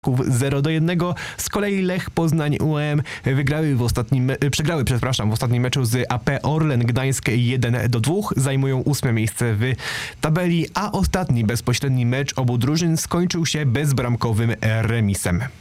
0-1. Z kolei Lech Poznań UEM przegrały w ostatnim meczu z AP Orlen Gdańsk 1-2. Zajmują 8. miejsce w tabeli, a ostatni bezpośredni mecz obu drużyn skończył się bezbramkowym remisem.